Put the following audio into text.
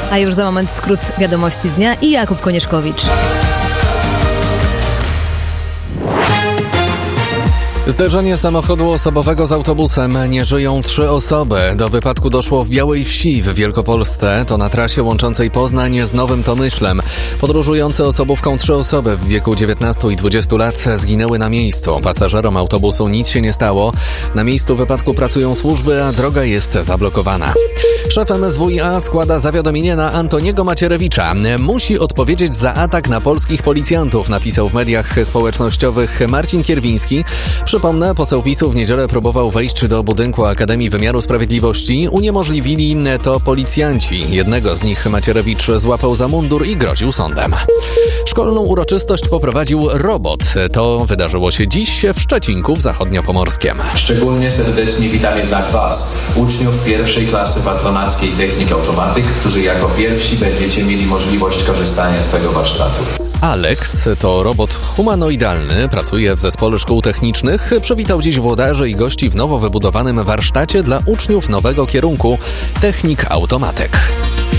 A już za moment skrót wiadomości z dnia i Jakub Konieczkowicz. Zderzenie samochodu osobowego z autobusem. Nie żyją 3 osoby. Do wypadku doszło w Białej Wsi w Wielkopolsce. To na trasie łączącej Poznań z Nowym Tomyślem. Podróżujące osobówką 3 osoby w wieku 19 i 20 lat zginęły na miejscu. Pasażerom autobusu nic się nie stało. Na miejscu wypadku pracują służby, a droga jest zablokowana. Szef MSWiA składa zawiadomienie na Antoniego Macierewicza. Musi odpowiedzieć za atak na polskich policjantów, napisał w mediach społecznościowych Marcin Kierwiński. Przypomnę, poseł PiS-u w niedzielę próbował wejść do budynku Akademii Wymiaru Sprawiedliwości. Uniemożliwili to policjanci. Jednego z nich Macierewicz złapał za mundur i groził sądem. Szkolną uroczystość poprowadził robot. To wydarzyło się dziś w Szczecinku w Zachodniopomorskiem. Szczególnie serdecznie witam jednak Was, uczniów pierwszej klasy patronackiej Technik Automatyk, którzy jako pierwsi będziecie mieli możliwość korzystania z tego warsztatu. Alex to robot humanoidalny, pracuje w zespole szkół technicznych. Przywitał dziś włodarzy i gości w nowo wybudowanym warsztacie dla uczniów nowego kierunku Technik Automatyk.